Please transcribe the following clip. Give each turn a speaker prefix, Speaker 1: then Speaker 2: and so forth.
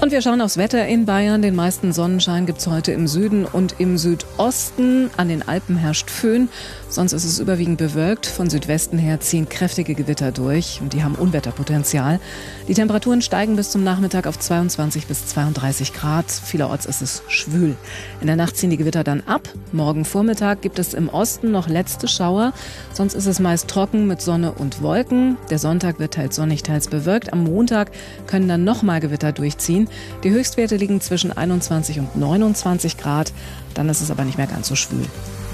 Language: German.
Speaker 1: Und wir schauen aufs Wetter in Bayern. Den meisten Sonnenschein gibt's heute im Süden und im Südosten. An den Alpen herrscht Föhn. Sonst ist es überwiegend bewölkt. Von Südwesten her ziehen kräftige Gewitter durch und die haben Unwetterpotenzial. Die Temperaturen steigen bis zum Nachmittag auf 22 bis 32 Grad. Vielerorts ist es schwül. In der Nacht ziehen die Gewitter dann ab. Morgen Vormittag gibt es im Osten noch letzte Schauer. Sonst ist es meist trocken mit Sonne und Wolken. Der Sonntag wird teils sonnig, teils bewölkt. Am Montag können dann nochmal Gewitter durchziehen. Die Höchstwerte liegen zwischen 21 und 29 Grad. Dann ist es aber nicht mehr ganz so schwül.